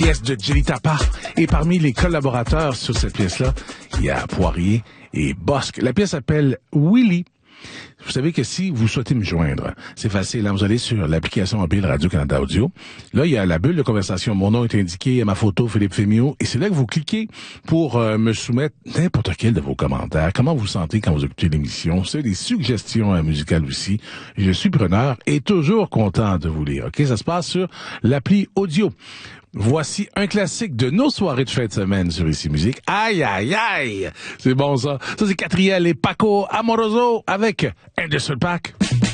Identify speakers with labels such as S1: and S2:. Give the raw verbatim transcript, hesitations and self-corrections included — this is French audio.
S1: pièce de Jelly Tapa. Et parmi les collaborateurs sur cette pièce-là, il y a Poirier et Bosque. La pièce s'appelle Willy. Vous savez que si vous souhaitez me joindre, c'est facile. Hein? Vous allez sur l'application mobile Radio-Canada Audio. Là, il y a la bulle de conversation. Mon nom est indiqué, ma photo, Philippe Fémiot. Et c'est là que vous cliquez pour euh, me soumettre n'importe quel de vos commentaires. Comment vous sentez quand vous écoutez l'émission? C'est des suggestions euh, musicales aussi. Je suis preneur et toujours content de vous lire. OK? Ça se passe sur l'appli audio. Voici un classique de nos soirées de fin de semaine sur Ici Musique. Aïe, aïe, aïe! C'est bon, ça. Ça, c'est Catriel et Paco Amoroso avec Anderson .Paak.